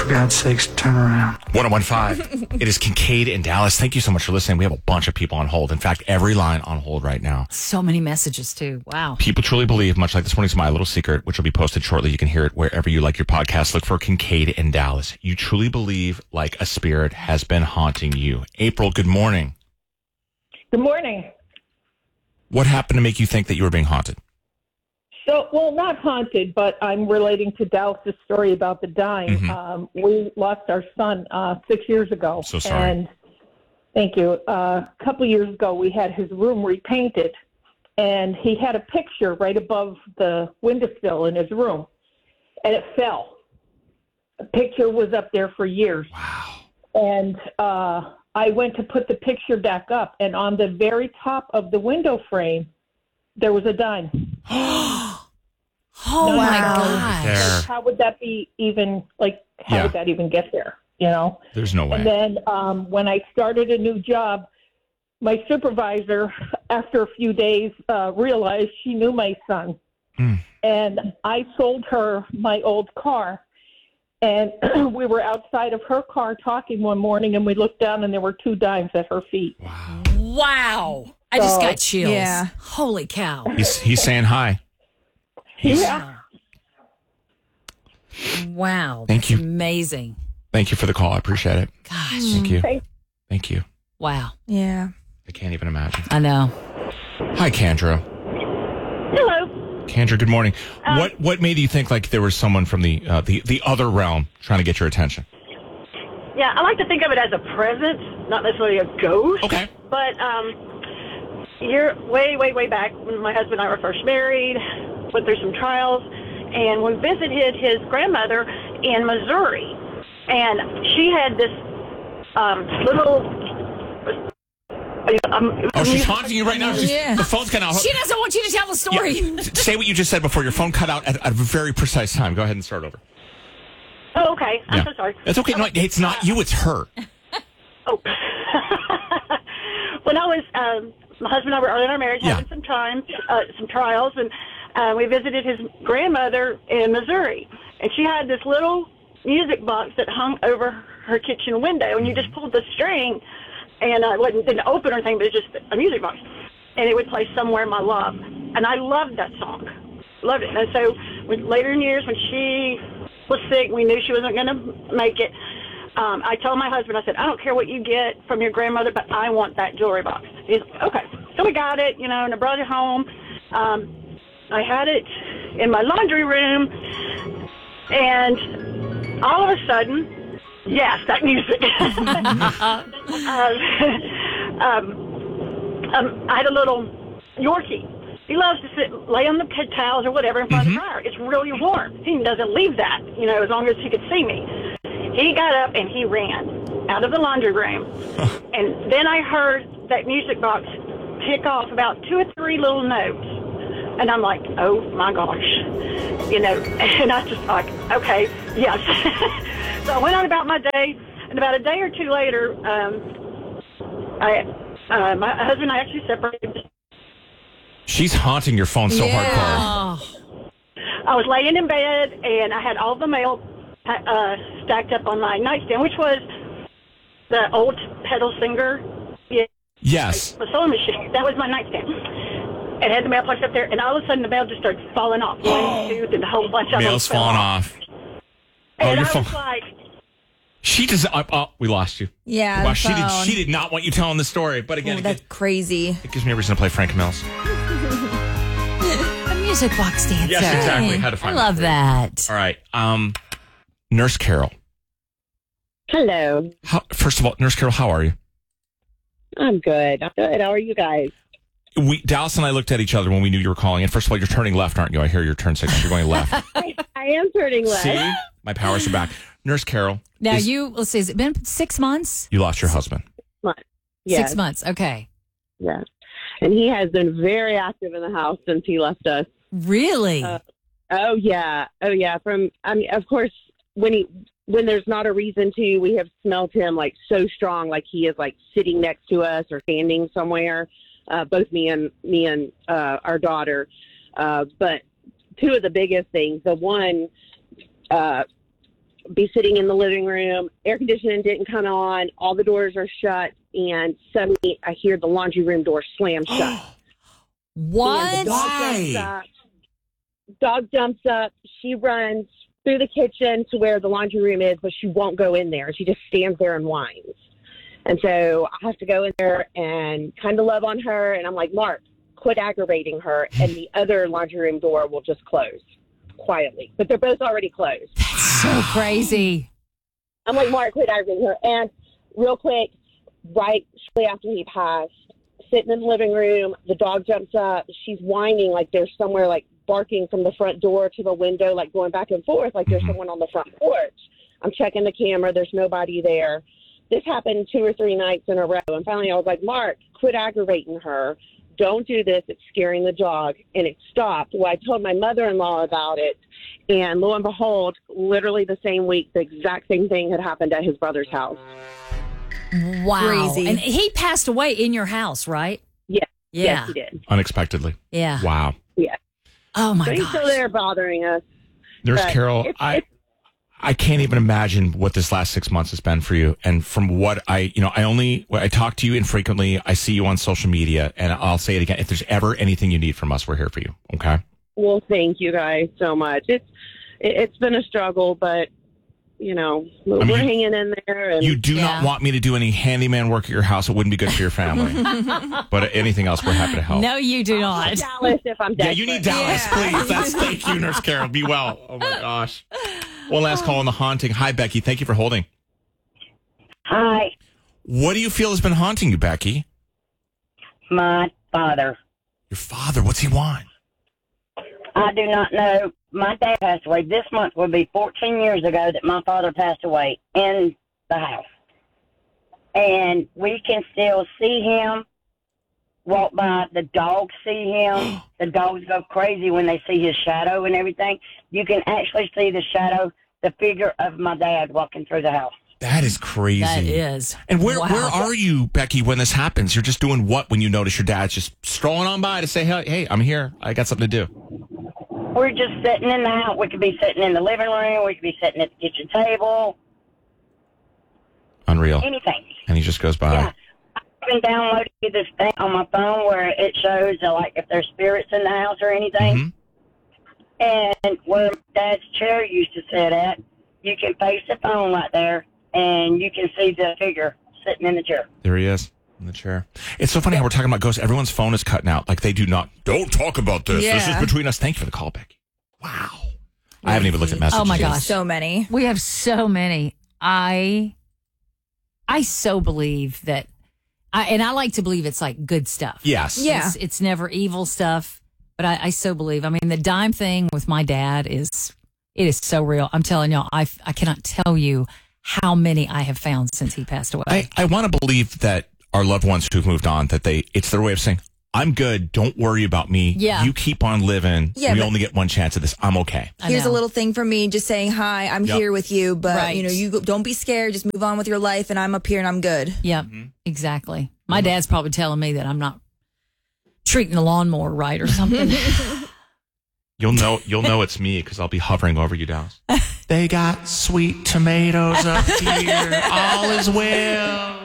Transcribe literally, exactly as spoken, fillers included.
for God's sakes, turn around. one oh one point five. It is Kincaid in Dallas. Thank you so much for listening. We have a bunch of people on hold. In fact, every line on hold right now. So many messages, too. Wow. People truly believe, much like this morning's My Little Secret, which will be posted shortly. You can hear it wherever you like your podcast. Look for Kincaid in Dallas. You truly believe like a spirit has been haunting you. April, good morning. Good morning. What happened to make you think that you were being haunted? So, well, not haunted, but I'm relating to Dallas' story about the dime. Mm-hmm. Um, we lost our son uh, six years ago. So sorry. And thank you. Uh, a couple of years ago, we had his room repainted, and he had a picture right above the windowsill in his room, and it fell. The picture was up there for years. Wow. And uh, I went to put the picture back up, and on the very top of the window frame, there was a dime. Oh, no, my no. gosh. There. How would that be even, like, how Yeah. would that even get there, you know? There's no way. And then um, when I started a new job, my supervisor, after a few days, uh, realized she knew my son. Mm. And I sold her my old car. And we were outside of her car talking one morning, and we looked down, and there were two dimes at her feet. Wow. Wow. I just So, got chills. yeah. Holy cow. He's, he's saying hi. He's, Yeah. Wow. Thank That's you. amazing. Thank you for the call. I appreciate it. Gosh. Thank you. Thank- Thank you. Wow. Yeah. I can't even imagine. I know. Hi, Kendra. Hello. Kendra, good morning. what what made you think like there was someone from the uh, the the other realm trying to get your attention? Yeah, I like to think of it as a presence, not necessarily a ghost. Okay. But um, year way, way, way back when my husband and I were first married, went through some trials, and we visited his grandmother in Missouri, and she had this um, little. Um, Oh, she's haunting you right now. She's, Yeah. The phone's kind of. She doesn't want you to tell the story. Yeah. Say what you just said before. Your phone cut out at, at a very precise time. Go ahead and start over. Oh, okay. I'm Yeah. so sorry. It's okay. No, it's not you. It's her. Oh. When I was, um, my husband and I were early in our marriage, Yeah. having some times, uh, some trials, and uh, we visited his grandmother in Missouri, and she had this little music box that hung over her kitchen window, and you just pulled the string, and uh, it wasn't didn't open or anything, but it was just a music box, and it would play Somewhere My Love, and I loved that song, loved it. And so, when, later in years, when she was sick, we knew she wasn't going to make it. Um, I told my husband, I said, I don't care what you get from your grandmother, but I want that jewelry box. He's like, okay. So we got it, you know, and I brought it home. Um, I had it in my laundry room, and all of a sudden, yes, that music. um, um, um, I had a little Yorkie. He loves to sit, lay on the bed towels or whatever in front Mm-hmm. of the dryer. It's really warm. He doesn't leave that, you know, as long as he could see me. He got up and he ran out of the laundry room. And then I heard that music box tick off about two or three little notes. And I'm like, oh, my gosh. You know, and I just like, okay, yes. So I went on about my day. And about a day or two later, um, I, uh, my husband and I actually separated. She's haunting your phone so Yeah. hardcore. Oh. I was laying in bed, and I had all the mail uh, stacked up on my nightstand, which was the old pedal singer. Yeah, Yes. the sewing machine. That was my nightstand. And I had the mail placed up there, and all of a sudden the mail just started falling off. One, two, and a whole bunch of Mail's them fell falling off. And Oh, your I phone. was like, She does. Uh, oh, we lost you. Yeah. Wow, the she did. phone. She did not want you telling the story. But again, Oh, it, that's gives, crazy. it gives me a reason to play Frank Mills. A music box dancer. Yes, exactly. Had to I find love that. All right, um, Nurse Carol. Hello. How, first of all, Nurse Carol, how are you? I'm good. I'm good. How are you guys? We Dallas and I looked at each other when we knew you were calling. And first of all, you're turning left, aren't you? I hear your turn signal. You're going left. I, I am turning left. See, my powers are back. Nurse Carol. Now, is- you, let's see, has it been six months? you lost your husband. Yes, Six months. Okay. yes. And he has been very active in the house since he left us. Really? Uh, Oh yeah, oh yeah. From I mean, of course, when he when there's not a reason to, we have smelled him like so strong, like he is like sitting next to us or standing somewhere. Uh, both me and me and uh, our daughter. Uh, but two of the biggest things, the one uh, be sitting in the living room. Air conditioning didn't come on. All the doors are shut. And suddenly I hear the laundry room door slam shut. What? And the dog Why? jumps up. Dog jumps up. She runs through the kitchen to where the laundry room is, but she won't go in there. She just stands there and whines. And so I have to go in there and kind of love on her. And I'm like, Mark, quit aggravating her. And the other laundry room door will just close quietly. But they're both already closed. So crazy. I'm like, Mark, quit aggravating her. And real quick, right shortly after he passed, sitting in the living room, the dog jumps up. She's whining like there's somewhere like barking from the front door to the window, like going back and forth, like there's someone on the front porch. I'm checking the camera. There's nobody there. This happened two or three nights in a row. And finally I was like, Mark, quit aggravating her. Don't do this. It's scaring the dog. And it stopped. Well, I told my mother-in-law about it. And lo and behold, literally the same week, the exact same thing had happened at his brother's house. Wow. Crazy. And he passed away in your house, right? Yeah. Yeah. Yes, he did. Unexpectedly. Yeah. Wow. Yeah. Oh, my So he's gosh. still there bothering us. Nurse But Carol, it's- I it's- I can't even imagine what this last six months has been for you. And from what I, you know, I only, I talk to you infrequently. I see you on social media, and I'll say it again. If there's ever anything you need from us, we're here for you. Okay. Well, thank you guys so much. It's it, it's been a struggle, but you know we're mean, you- hanging in there. And You do Yeah. not want me to do any handyman work at your house. It wouldn't be good for your family. But anything else, we're happy to help. No, you do not. Dallas, if I'm Yeah, desperate. you need Dallas, please. That's thank you, Nurse Carol. Be well. Oh my gosh. One last call on the haunting. Hi, Becky. Thank you for holding. Hi, What do you feel has been haunting you, Becky? my father. Your father. What's he want? I do not know. My dad passed away. This month will be fourteen years ago that my father passed away in the house. And we can still see him walk by. The dogs see him. The dogs go crazy when they see his shadow and everything. You can actually see the shadow, the figure of my dad walking through the house. That is crazy. That is. And where Wow. where are you, Becky, when this happens? You're just doing what when you notice your dad's just strolling on by to say, hey, hey, I'm here. I got something to do. We're just sitting in the house. We could be sitting in the living room. We could be sitting at the kitchen table. Unreal. Anything. And he just goes by. Yeah. I've been downloading this thing on my phone where it shows uh, like if there's spirits in the house or anything. Mhm. And where Dad's chair used to sit at, you can face the phone right there, and you can see the figure sitting in the chair. There he is in the chair. It's so funny how we're talking about ghosts. Everyone's phone is cutting out. Like they do not. Don't talk about this. This is Yeah. between us. Thank you for the call, Becky. Wow. I haven't even looked at messages. Oh, my yet. gosh. So many. We have so many. I I so believe that I and I like to believe it's like good stuff. Yes. Yeah. It's, it's never evil stuff. But I, I so believe. I mean, the dime thing with my dad is it is so real. I'm telling y'all, I I cannot tell you how many I have found since he passed away. I, I want to believe that our loved ones who've moved on, that they it's their way of saying, I'm good. Don't worry about me. Yeah. You keep on living. Yeah, we but- only get one chance at this. I'm okay. I Here's know. a little thing from me, just saying hi. I'm Yep. here with you, but Right. you know, you go- don't be scared. Just move on with your life, and I'm up here and I'm good. Yep, Mm-hmm. exactly. My dad's probably telling me that I'm not treating the lawnmower right or something. You'll know you'll know it's me because I'll be hovering over you, Dallas. They got sweet tomatoes up here. All is well.